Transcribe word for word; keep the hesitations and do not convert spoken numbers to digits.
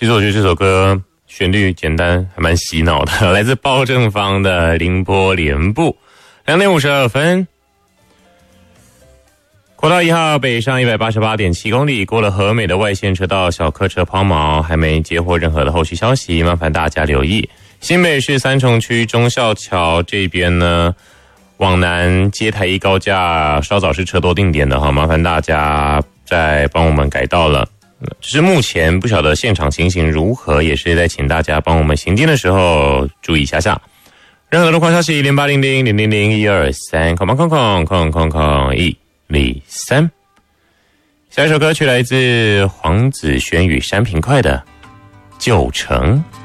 其实我觉得这首歌旋律简单，还蛮洗脑的，来自包正芳的《凌波连步》。两点五十二分，国道一号北上一百八十八点七公里，过了和美的外线车道，小客车抛锚，还没接获任何的后续消息，麻烦大家留意。新北市三重区忠孝桥这边呢，往南接台一高架稍早是车多定点的哈，麻烦大家再帮我们改道了。只是目前不晓得现场情形如何，也是在请大家帮我们行进的时候注意一下下。任何的路况消息零八零零零零零一二三空空空空空空一零三。下一首歌曲来自黄子轩与山平快的《旧城》。